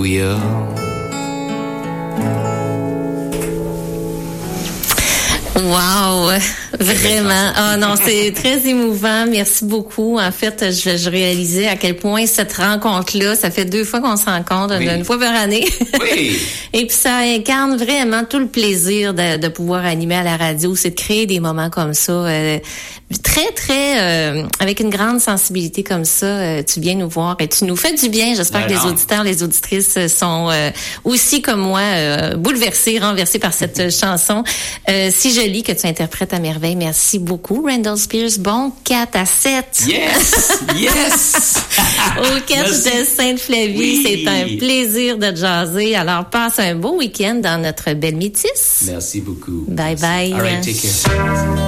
wheel. Wow, vraiment. Ah non, c'est très émouvant. Merci beaucoup. En fait, je réalisais à quel point cette rencontre-là, ça fait 2 fois qu'on se rencontre, Oui. une fois par année. Oui. Et puis ça incarne vraiment tout le plaisir de pouvoir animer à la radio, c'est de créer des moments comme ça, très avec une grande sensibilité comme ça. Tu viens nous voir et tu nous fais du bien. J'espère que les auditeurs, les auditrices sont aussi comme moi bouleversés, renversés par cette chanson si jolie que tu interprètes à merveille. Merci beaucoup, Randall Spears. Bon 4-7. Yes, yes. Au catch de Sainte-Flavie, Oui. c'est un plaisir de jaser. Alors, passe un beau week-end dans notre belle métisse. Merci beaucoup. Bye bye. All right, take care.